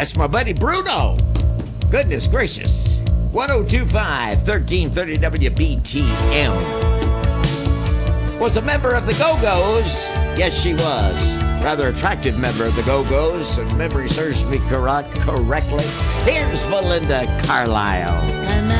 That's my buddy Bruno. Goodness gracious. 1025 1330 WBTM. Was a member of the Go-Go's. Yes, she was. Rather attractive member of the Go-Go's, if memory serves me correctly. Here's Belinda Carlisle.